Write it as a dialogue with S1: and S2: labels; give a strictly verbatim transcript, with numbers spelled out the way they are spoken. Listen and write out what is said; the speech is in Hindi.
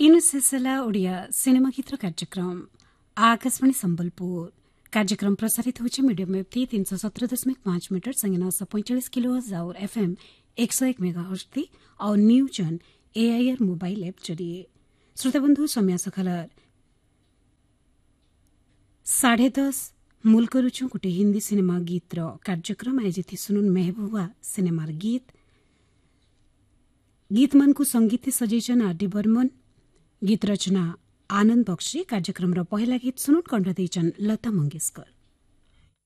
S1: इनुसेसला ओडिया सिनेमा गीत कार्यक्रम आकाशवाणी सम्बलपुर कार्यक्रम प्रसारित होचे मीडियम वेव थी तीन सौ सत्रह दशमलव पांच मीटर संगे नौ सौ पैंचालीस किलो और एफएम एक सौ एक मेगा हर्ज थी और न्यूजन एआईआर मोबाइल ऐप जरिए श्रोताबंधु समय सखलर साढ़े दस मुल्क रुचु गोटे हिंदी सिनेमा गीत कार्यक्रम आयोजित सुनुन मेहबूबा सिनेमार गीत गीत मन को संगीत सजेचन आर डी बर्मन गीत रचना आनंद बक्सी कार्यक्रम पहला गीत सुनुन कंठ लता मंगेशकर।